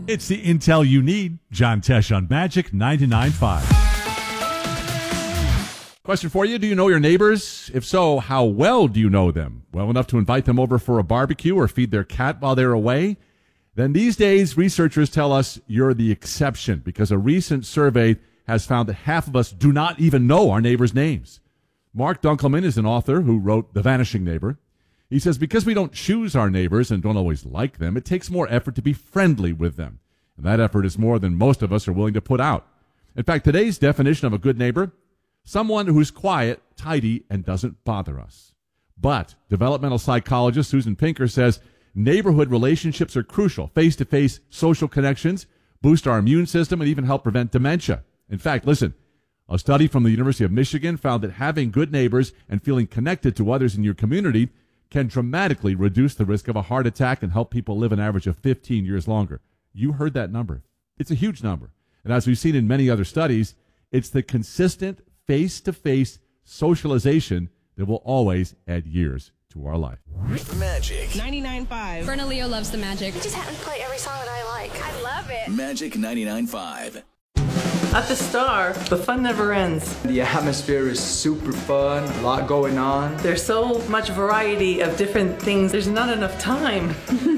It's the intel you need. John Tesh on Magic 99.5. Question for you. Do you know your neighbors? If so, how well do you know them? Well enough to invite them over for a barbecue or feed their cat while they're away? Then these days, researchers tell us you're the exception because a recent survey has found that half of us do not even know our neighbors' names. Mark Dunkelman is an author who wrote The Vanishing Neighbor. He says because we don't choose our neighbors and don't always like them, it takes more effort to be friendly with them. And that effort is more than most of us are willing to put out. In fact, today's definition of a good neighbor: someone who's quiet, tidy, and doesn't bother us. But developmental psychologist Susan Pinker says neighborhood relationships are crucial. Face-to-face social connections boost our immune system and even help prevent dementia. In fact, listen, a study from the University of Michigan found that having good neighbors and feeling connected to others in your community can dramatically reduce the risk of a heart attack and help people live an average of 15 years longer. You heard that number. It's a huge number. And as we've seen in many other studies, it's the consistent face-to-face socialization that will always add years to our life. Magic 99.5. Bernalillo loves the Magic. Just have to play every song that I like. I love it. Magic 99.5. At the Star, the fun never ends. The atmosphere is super fun, a lot going on. There's so much variety of different things, there's not enough time.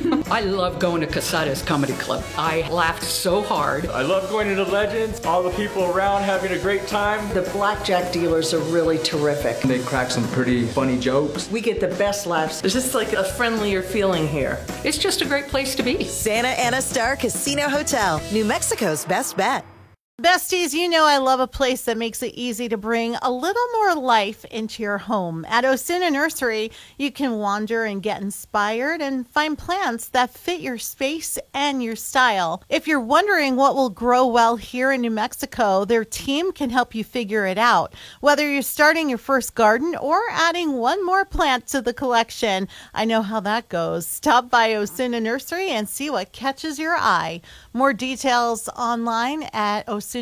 I love going to Casada's Comedy Club. I laughed so hard. I love going to the Legends, all the people around having a great time. The blackjack dealers are really terrific. They crack some pretty funny jokes. We get the best laughs. There's just like a friendlier feeling here. It's just a great place to be. Santa Ana Star Casino Hotel, New Mexico's best bet. Besties, you know I love a place that makes it easy to bring a little more life into your home. At Osuna Nursery, you can wander and get inspired and find plants that fit your space and your style. If you're wondering what will grow well here in New Mexico, their team can help you figure it out. Whether you're starting your first garden or adding one more plant to the collection, I know how that goes. Stop by Osuna Nursery and see what catches your eye. More details online at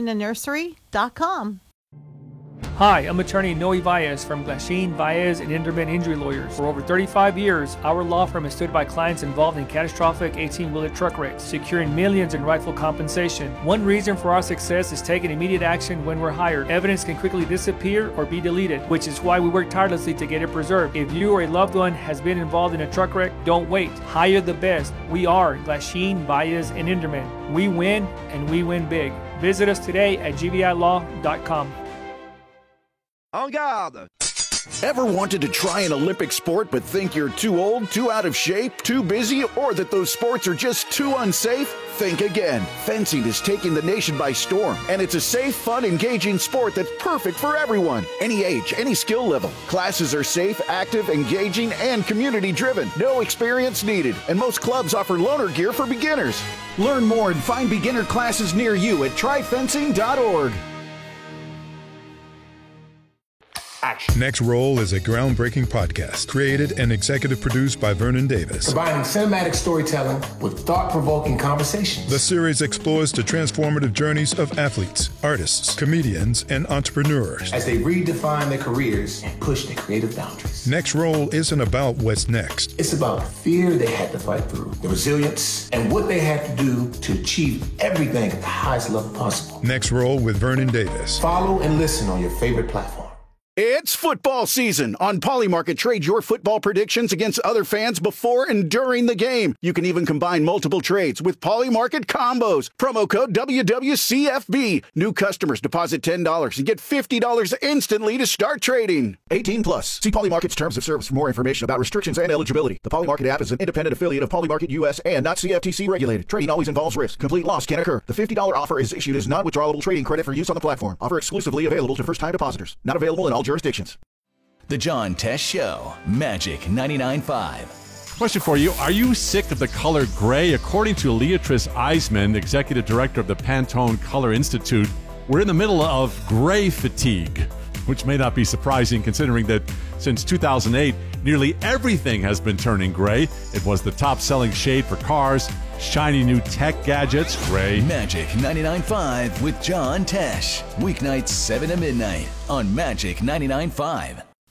osunanursery.com. Hi, I'm attorney Noe Valles from Glasheen, Valles & Inderman Injury Lawyers. For over 35 years, our law firm has stood by clients involved in catastrophic 18-wheeler truck wrecks, securing millions in rightful compensation. One reason for our success is taking immediate action when we're hired. Evidence can quickly disappear or be deleted, which is why we work tirelessly to get it preserved. If you or a loved one has been involved in a truck wreck, don't wait. Hire the best. We are Glasheen, Valles & Inderman. We win, and we win big. Visit us today at gvilaw.com. En garde! Ever wanted to try an Olympic sport but think you're too old, too out of shape, too busy, or that those sports are just too unsafe? Think again. Fencing is taking the nation by storm, and it's a safe, fun, engaging sport that's perfect for everyone. Any age, any skill level. Classes are safe, active, engaging, and community-driven. No experience needed, and most clubs offer loaner gear for beginners. Learn more and find beginner classes near you at tryfencing.org. Next Roll is a groundbreaking podcast created and executive produced by Vernon Davis. Combining cinematic storytelling with thought-provoking conversations. The series explores the transformative journeys of athletes, artists, comedians, and entrepreneurs as they redefine their careers and push their creative boundaries. Next Roll isn't about what's next. It's about the fear they had to fight through, the resilience, and what they had to do to achieve everything at the highest level possible. Next Roll with Vernon Davis. Follow and listen on your favorite platform. It's football season. On Polymarket, trade your football predictions against other fans before and during the game. You can even combine multiple trades with Polymarket combos. Promo code WWCFB. New customers deposit $10 and get $50 instantly to start trading. 18 plus. See Polymarket's terms of service for more information about restrictions and eligibility. The Polymarket app is an independent affiliate of Polymarket US and not CFTC regulated. Trading always involves risk. Complete loss can occur. The $50 offer is issued as non-withdrawable trading credit for use on the platform. Offer exclusively available to first-time depositors. Not available in all jurisdictions. The John Tesh Show, Magic 99.5. Question for you. Are you sick of the color gray? According to Leatrice Eisman, executive director of the Pantone Color Institute, we're in the middle of gray fatigue, which may not be surprising considering that since 2008, nearly everything has been turning gray. It was the top-selling shade for cars, shiny new tech gadgets, gray. Magic 99.5 with John Tesh. Weeknights 7 to midnight on Magic 99.5.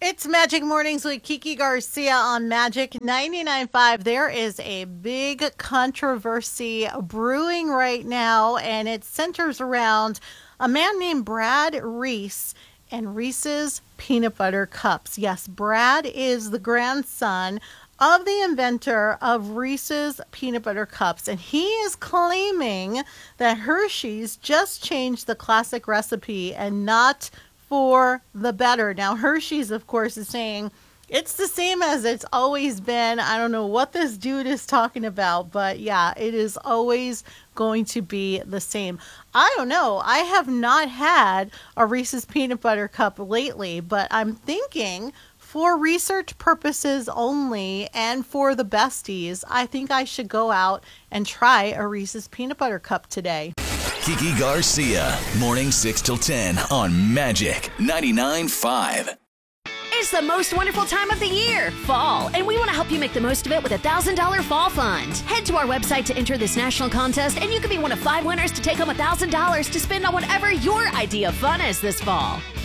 It's Magic Mornings with Kiki Garcia on Magic 99.5. There is a big controversy brewing right now, and it centers around a man named Brad Reese and Reese's Peanut Butter Cups. Yes, Brad is the grandson of the inventor of Reese's Peanut Butter Cups, and he is claiming that Hershey's just changed the classic recipe and not for the better. Now, Hershey's, of course, is saying it's the same as it's always been. I don't know what this dude is talking about, but yeah, it is always going to be the same. I don't know. I have not had a Reese's Peanut Butter Cup lately, but I'm thinking for research purposes only and for the besties, I think I should go out and try a Reese's Peanut Butter Cup today. Kiki Garcia, morning 6 till 10 on Magic 99.5. It's the most wonderful time of the year, fall, and we want to help you make the most of it with a $1,000 fall fund. Head to our website to enter this national contest, and you could be one of 5 winners to take home $1,000 to spend on whatever your idea of fun is this fall.